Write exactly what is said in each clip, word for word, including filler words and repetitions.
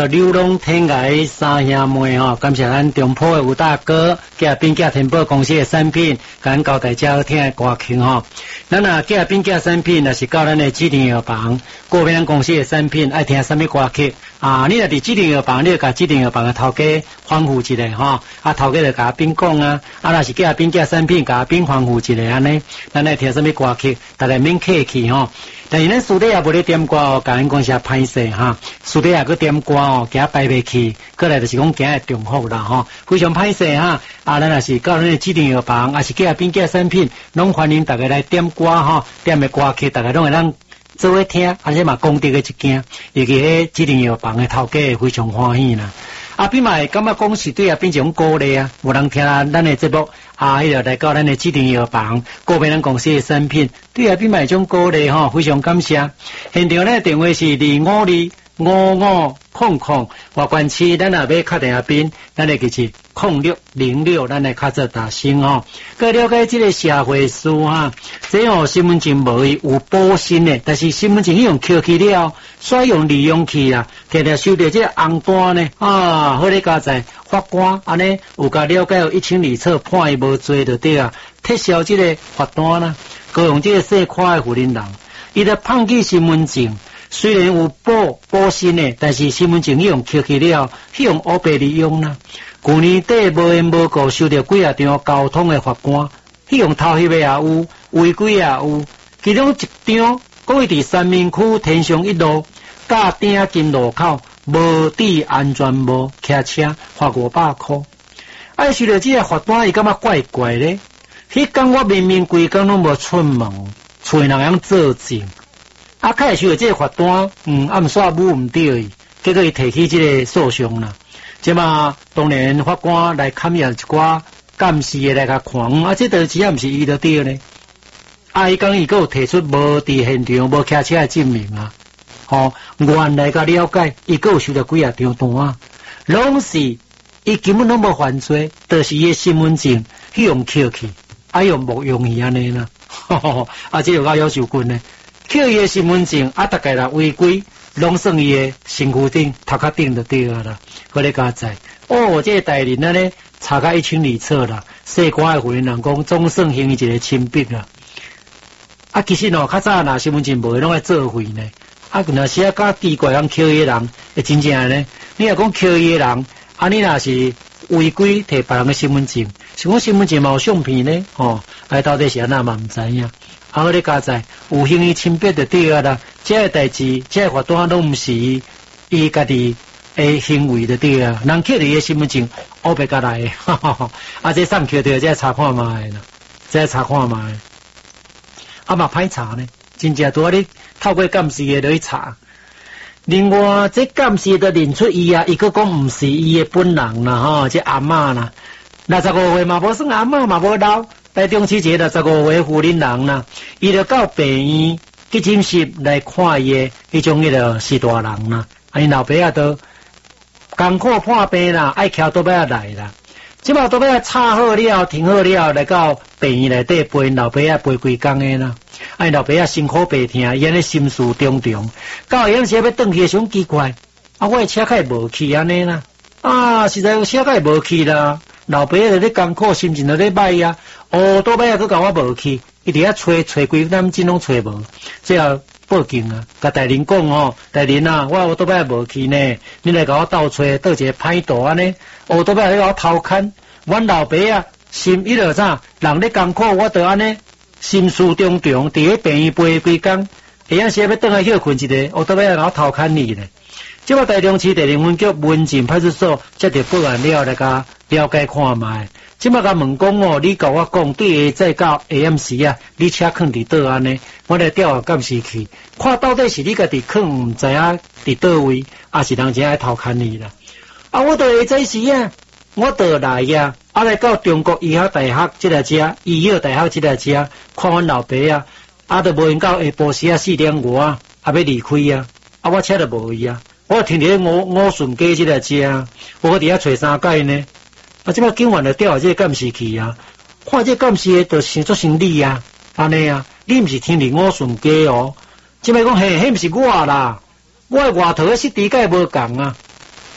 流浪天涯三兄妹吼，感谢咱中埔的吴大哥，甲滨甲天宝公司的产品，甲咱交代遮好听的歌曲吼。咱若甲滨甲产品，若是到咱的指定药房，过边咱公司的产品，爱听什么歌曲啊？你若伫指定药房，你就甲指定药房的头家吩咐一下吼，啊头家就甲滨讲啊，啊若是甲滨甲产品，甲滨吩咐一下安尼，咱爱听什么歌曲，大家免客气吼。但是咱私底也无咧点歌哦，甲咱公司歹势哈，私底也去点歌哦，惊摆袂去，过来就是讲惊会重复啦吼，非常歹势哈。啊，咱若是到咱的指定药房，啊是价边价产品，拢欢迎大家来点歌吼，点的歌曲大家拢会当做伙听，而且嘛功德的一件，尤其迄指定药房的头家非常欢喜啦。啊，比嘛会感觉讲是对啊，变成鼓励啊，有人听咱的节目啊，迄个来到咱的指定药房，个别咱公司的产品，对啊，比嘛一种鼓励吼，非常感谢。现场咧电话是二五二五五空空，外关区咱也要确定下边，咱的就是空六零六，咱来较做大声吼。佮了解这个社会事哈，这吼身份证无有保身的，但是身份证用扣去了，所以用利用去啦，摕来收到这个红单呢啊，好咧加在法官安尼有甲了解有一清二楚，判伊无罪就对啊，撤销这个罚单啦，佮用这个细块的负责人，伊来放弃身份证。虽然有保保身的，但是身份证用扣去了，去用乌白利用啦。去年底无缘无故收到几啊张交通的罚单，去用偷翕的也有，违规也有。其中一张，讲伊伫三民区天祥一路甲鼎金路口无戴安全帽骑车，罚五百块。啊，收到这个罚单，伊感觉怪怪咧。迄天我明明规工拢无出门，找人样作证。啊，开始收到这个罚单，嗯，啊，毋煞母毋对伊，结果伊提起这个诉讼啦。即嘛，当然法官来勘验一寡监视的来甲看，啊，这道只啊毋是伊就对呢。啊，伊讲伊佫有提出无伫现场无骑车的证明啊，吼、哦，原来甲了解，伊佫有收到几啊张单啊，拢是伊根本拢无犯罪，就是伊的身份证去用扣去，啊用木用伊安尼啦，吼吼，啊，这有够要求棍呢。扣伊的身份证，啊，大概啦违规，拢算伊的身躯顶、头壳顶就对啊啦。好咧加载，哦，这个代理人咧查甲一清二楚啦。细寡的负责人讲，总算行一个清白啦。啊，其实喏，较早若身份证无，拢爱作废呢。啊，若是啊，较奇怪，人扣伊的人，会真正呢。你若讲扣伊的人，啊，你若是违规摕别人的身份证，是讲身份证嘛有相片呢，吼、哦，啊，到底是安那嘛毋知影。啊，我咧加载有行为清白就对啊啦，这个代志，这个罚单拢毋是伊家己诶行为就对啊，人扣你的身份证，乌白甲来的，哈哈哈！啊，这上扣着，这查看卖啦，这查看卖，啊嘛歹查呢，真正拄啊你透过监视的来查。另外，这监视的认出伊啊，伊佫讲毋是伊的本人啦，吼，这阿嬷啦，六十五岁嘛无算阿嬷嘛无老。台中市一个六十五岁妇人人啦，伊就到病院急诊室来看伊的迄种迄个四大人啦，啊，因老爸仔都艰苦破病啦，爱翘倒摆来啦。即马倒摆插好了，停好了，来到病院内底陪老爸仔陪几工的啦。啊，因老爸仔辛苦白疼，伊安尼心事重重。到有时要转去，想奇怪，啊，我的车开无去安尼啦，啊，实在车开无去啦。老爸仔在咧艰苦，心情在咧歹呀。哦，倒摆啊，佮甲我无去，伊伫遐找找几点钟拢找无，最后报警啊，甲大人讲哦，大人啊，我我倒摆无去呢，你来甲我倒找，倒一个歹道安尼，哦，倒摆来甲我偷看，阮老爸啊，心一落啥，人咧艰苦，我着安尼心事重重，伫咧病院陪几工，下暗时要倒来休困一下，哦，倒摆来甲我偷看你咧。即马台中市地灵分局文静派出所接到报案了，来甲了解看卖。即马甲问讲哦，你甲我讲，对下再到下暗时啊，你车囥伫倒安尼，我来调下监视器，看到底是你家己囥，毋知影伫倒位，还是人家爱偷看你啦？啊，我着会知是啊，我着来呀，啊来到中国医学大学即个遮，医药大学即个遮，看阮老爸啊，啊着无闲到下晡时啊四点外啊，啊要离开啊，啊我车着无去啊。我停伫五五顺街即个遮，我伫遐找三界呢。啊，即摆警员就调这个监视器啊，看这监视的就想做成你啊，安尼啊，你毋是停伫五顺街哦。即摆讲嘿，迄毋是我啦，我的外头的失地界无共啊。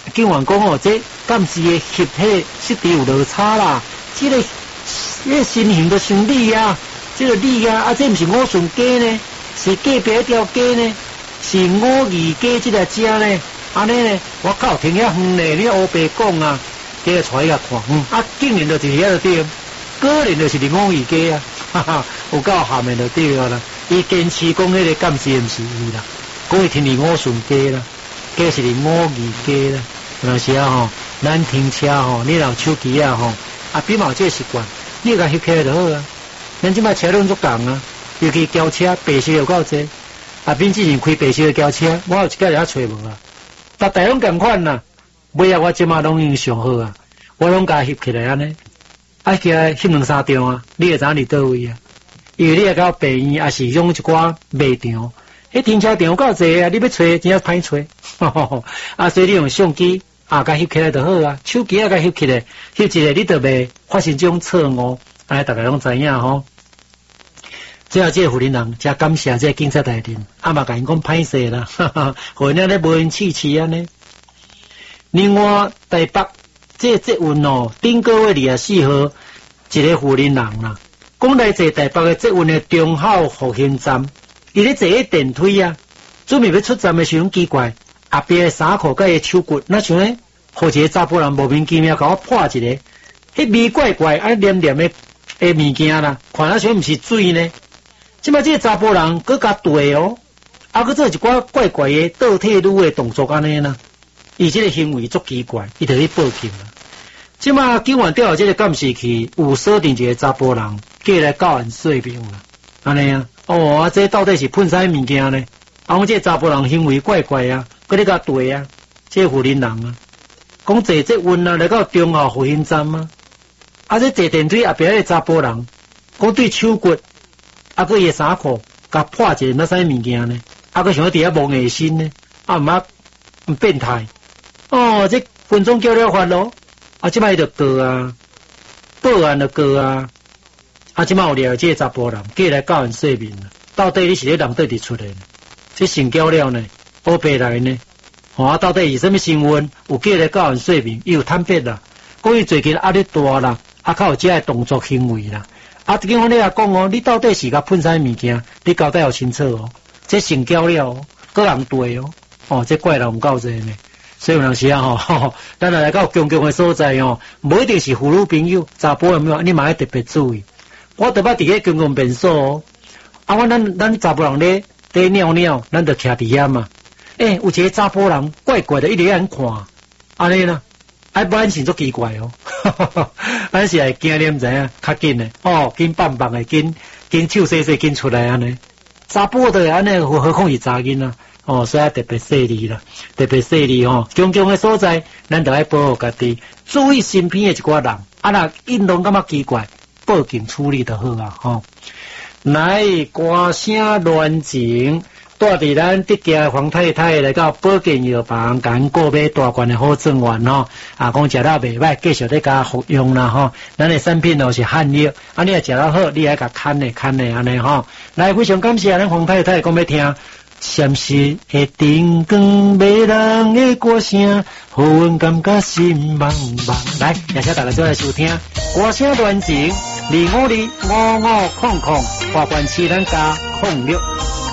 警员讲哦，这敢是个血体实质有落差啦，这个这个身形都像你啊，这个你啊，啊这不是五顺鸡呢，是隔壁一条鸡呢，是五二鸡这个只呢，安尼呢，我靠，听遐远呢，你黑白讲啊，给他带伊甲看，嗯，啊竟然就是遐个对，果然就是五二鸡啊，哈哈，有够含的就对了啦，伊坚持讲迄个敢是毋是伊啦，讲伊听你五顺鸡啦，计是五二鸡啦。有时啊吼，咱停车吼，你若手机啊吼，啊比嘛这习惯，你甲翕起来就好啊。咱即摆车拢足共啊，尤其轿车白色又够济，啊边之前开白色的轿车，我有一家也找无啊。逐台拢共款啦，尾啊我即摆拢已经上好啊，我拢甲翕起来安尼，啊起来翕两三张啊，你会知影伫倒位啊？因为你会到病院，也是用一寡卖场，迄停车场有够济啊，你要找真正歹找，啊所以你用相机。啊，甲翕起来就好啊，手机啊，甲翕起来，翕一个你就袂发生这种错误，安尼大家拢知影吼。最后这个妇人人，真感谢这个警察大人，啊嘛甲因讲歹势啦，哈哈，互因咧无因气气安尼。另外，台北这捷运哦，顶个月二十四号，一个妇人人啦，讲来坐台北的捷运的中孝复兴站，伊咧坐迄电梯啊，准备要出站的时阵奇怪。后边的衫裤甲伊手骨，那像咧，好一个查甫人莫名其妙甲我破一个，迄味怪怪，啊黏黏的诶物件啦，看那像毋是水呢。即摆这个查甫人佮甲对哦，啊佮做一寡怪怪的倒退路的动作安尼啦，伊这个行为足奇怪，伊就去报警啦。即摆警员调这个监视器有锁定一个查甫人，叫来教案说明啦，安尼啊，哦啊这到底是喷啥物件呢？啊我这个查甫人行为怪怪啊。佮你甲对啊，这妇人人啊，讲坐捷运啊来到中孝复兴站啊，啊这坐电梯后边个查甫人，讲对手骨，啊佮伊衫裤，甲破一个那啥物件呢？啊佮想要伫遐摸下身呢？啊毋啊唔变态，哦这分钟叫了法咯，啊即摆就告啊，报案就告啊，啊即摆有了这个查甫人，叫来教人说明啊，到底你是咧人对伫出来呢？这成交了呢？黑白来呢？哦，啊，到底是什么新闻？有叫来教人说明，伊有坦白啦，讲伊最近压力大啦，啊，靠有这个动作行为啦。啊，警方你也讲哦，你到底是甲喷啥物件？你交代要清楚哦。这成交了哦，个人对哦，哦，这怪人有够济呢。所以有阵时啊吼，咱来到公共的所在哦，无一定是妇女朋友、查甫有没有？你嘛要特别注意。我特别伫个公共便所哦，啊，我咱咱查甫人咧咧尿尿，咱就徛伫遐嘛。诶、欸，有一个查甫人怪怪的，一直安看，安尼啦，哎，不然是足奇怪哦，咱是会惊念知影，较紧的哦，紧棒棒的，紧紧手洗洗，紧出来安尼，查甫的安尼，何况是查囡啊，哦，所以特别细腻啦，特别细腻吼，种种的所在，咱就要保护家己，注意身边的一寡人，啊，若运动感觉奇怪，报警处理就好啊，吼、哦，来歌声乱情。带伫咱这家黄太太来到保健药房，讲购买大罐的好状元吼，啊，讲食了袂歹，继续在家服用啦吼。咱的产品哦是汉药，啊，你也食了好，你还甲看的看的安尼吼。来，非常感谢咱黄太太讲要听，闪烁的灯光，迷人的歌声，互阮感觉心茫茫。来，谢谢大家再来收听歌声乱情，二五二五五空空，花冠市咱家空六。